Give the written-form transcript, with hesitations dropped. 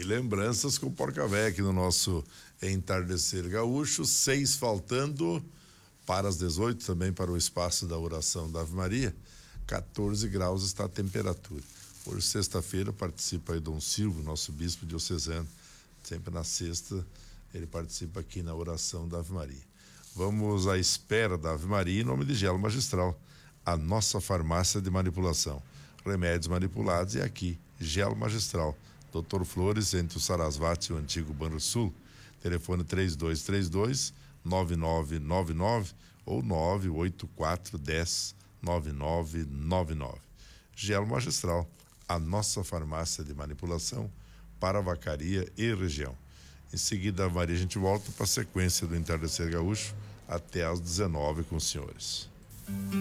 E lembranças com o Porca Véia aqui no nosso Entardecer Gaúcho, 6 faltando para as 18, também para o espaço da oração da Ave Maria. 14 graus está a temperatura. Hoje, sexta-feira, participa aí Dom Silvio, nosso bispo diocesano. Sempre na sexta, ele participa aqui na oração da Ave Maria. Vamos à espera da Ave Maria em nome de Gelo Magistral, a nossa farmácia de manipulação. Remédios manipulados é aqui, Gelo Magistral. Dr. Flores, entre o Sarasvati e o antigo Banrisul. Telefone 3232-9999 ou 98410-9999. Gelo Magistral, a nossa farmácia de manipulação para Vacaria e região. Em seguida, Maria, a gente volta para a sequência do Entardecer Gaúcho até às 19 com os senhores.